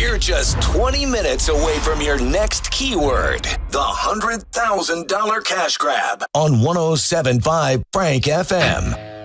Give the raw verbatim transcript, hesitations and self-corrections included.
You're just twenty minutes away from your next keyword. The one hundred thousand dollars Cash Grab on one oh seven point five Frank F M.